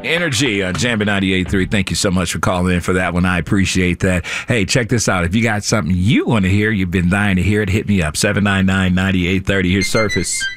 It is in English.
Energy on Jammin' 98.3. Thank you so much for calling in for that one. I appreciate that. Hey, check this out. If you got something you want to hear, you've been dying to hear it, hit me up. 799-9830. Here's Surface.